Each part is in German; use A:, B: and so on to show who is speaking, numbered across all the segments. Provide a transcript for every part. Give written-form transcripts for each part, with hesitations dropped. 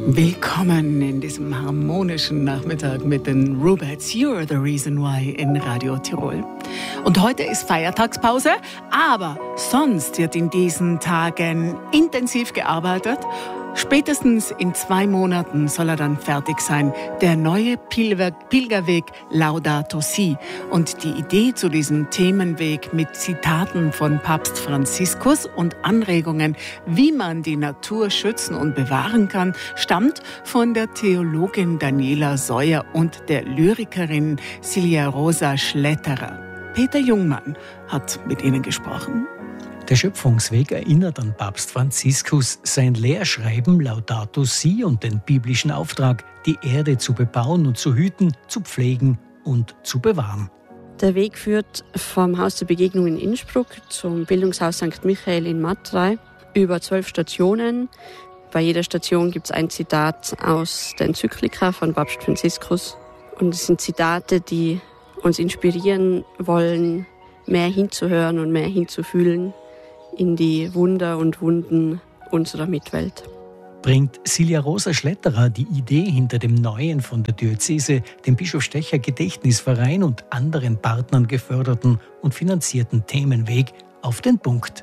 A: Willkommen in diesem harmonischen Nachmittag mit den Rubettes You're the Reason Why in Radio Tirol. Und heute ist Feiertagspause, aber sonst wird in diesen Tagen intensiv gearbeitet. Spätestens in 2 Monaten soll er dann fertig sein, der neue Pilgerweg Laudato Si. Und die Idee zu diesem Themenweg mit Zitaten von Papst Franziskus und Anregungen, wie man die Natur schützen und bewahren kann, stammt von der Theologin Daniela Seuer und der Lyrikerin Silja Rosa Schletterer. Peter Jungmann hat mit ihnen gesprochen.
B: Der Schöpfungsweg erinnert an Papst Franziskus, sein Lehrschreiben Laudato Si und den biblischen Auftrag, die Erde zu bebauen und zu hüten, zu pflegen und zu bewahren.
C: Der Weg führt vom Haus der Begegnung in Innsbruck zum Bildungshaus St. Michael in Matrei über 12 Stationen. Bei jeder Station gibt es ein Zitat aus der Enzyklika von Papst Franziskus. Und es sind Zitate, die uns inspirieren wollen, mehr hinzuhören und mehr hinzufühlen in die Wunder und Wunden unserer Mitwelt.
B: Bringt Silja Rosa Schletterer die Idee hinter dem neuen von der Diözese, dem Bischof Stecher Gedächtnisverein und anderen Partnern geförderten und finanzierten Themenweg auf den Punkt.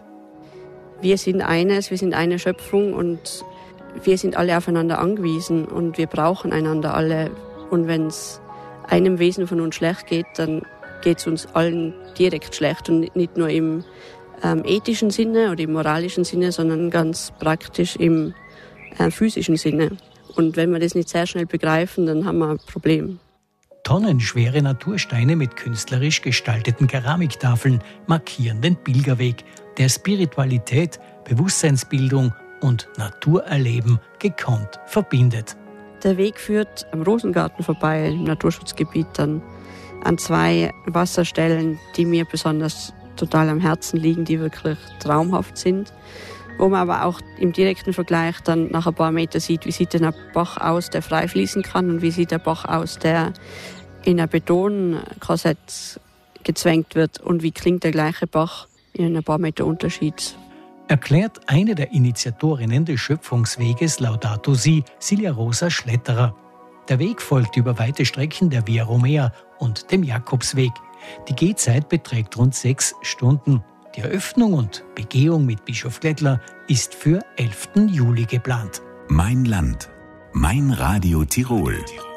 C: Wir sind eines, wir sind eine Schöpfung und wir sind alle aufeinander angewiesen und wir brauchen einander alle. Und wenn es einem Wesen von uns schlecht geht, dann geht es uns allen direkt schlecht und nicht nur im ethischen Sinne oder im moralischen Sinne, sondern ganz praktisch im physischen Sinne. Und wenn wir das nicht sehr schnell begreifen, dann haben wir ein Problem.
B: Tonnenschwere Natursteine mit künstlerisch gestalteten Keramiktafeln markieren den Pilgerweg, der Spiritualität, Bewusstseinsbildung und Naturerleben gekonnt verbindet.
C: Der Weg führt am Rosengarten vorbei, im Naturschutzgebiet, dann an 2 Wasserstellen, die mir besonders total am Herzen liegen, die wirklich traumhaft sind. Wo man aber auch im direkten Vergleich dann nach ein paar Metern sieht, wie sieht denn ein Bach aus, der frei fließen kann und wie sieht der Bach aus, der in ein Betonkorsett gezwängt wird und wie klingt der gleiche Bach in ein paar Meter Unterschied.
B: Erklärt eine der Initiatorinnen des Schöpfungsweges Laudato Si, Silja Rosa Schletterer. Der Weg folgt über weite Strecken der Via Romea und dem Jakobsweg. Die Gehzeit beträgt rund 6 Stunden. Die Eröffnung und Begehung mit Bischof Glättler ist für 11. Juli geplant.
D: Mein Land, mein Radio Tirol.